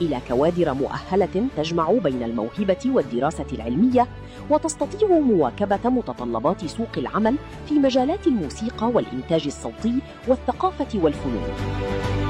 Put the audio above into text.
إلى كوادر مؤهلة تجمع بين الموهبة والدراسة العلمية، وتستطيع مواكبة متطلبات سوق العمل في مجالات الموسيقى والإنتاج الصوتي والثقافة والفنون.